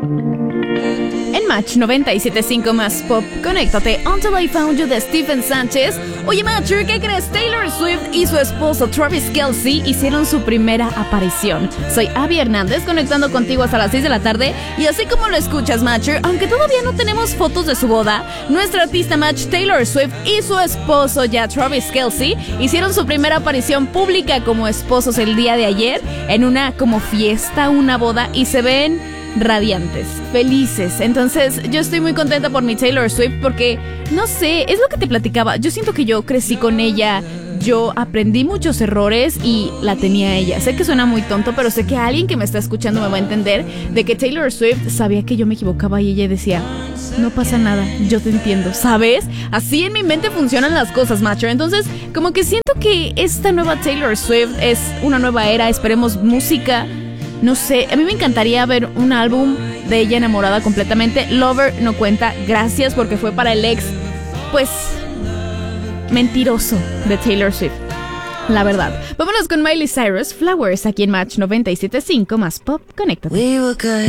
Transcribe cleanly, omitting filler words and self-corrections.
En Match 97.5 más pop, conéctate Until I Found You de Stephen Sánchez. Oye, Matcher, ¿qué crees? Taylor Swift y su esposo Travis Kelce hicieron su primera aparición. Soy Abby Hernández, conectando contigo hasta las 6 de la tarde. Y así como lo escuchas, Matcher, aunque todavía no tenemos fotos de su boda, nuestra artista Match Taylor Swift y su esposo ya Travis Kelce hicieron su primera aparición pública como esposos el día de ayer en una como fiesta, una boda, y se ven radiantes, felices. Entonces yo estoy muy contenta por mi Taylor Swift porque, no sé, es lo que te platicaba. Yo siento que yo crecí con ella, yo aprendí muchos errores y la tenía ella. Sé que suena muy tonto, pero sé que alguien que me está escuchando me va a entender de que Taylor Swift sabía que yo me equivocaba y ella decía, no pasa nada, yo te entiendo, ¿sabes? Así en mi mente funcionan las cosas, macho. Entonces, como que siento que esta nueva Taylor Swift es una nueva era. Esperemos música. No sé, a mí me encantaría ver un álbum de ella enamorada completamente. Lover no cuenta, gracias, porque fue para el ex, pues, mentiroso de Taylor Swift, la verdad. Vámonos con Miley Cyrus, Flowers, aquí en Match 97.5 más pop, conéctate. We were good,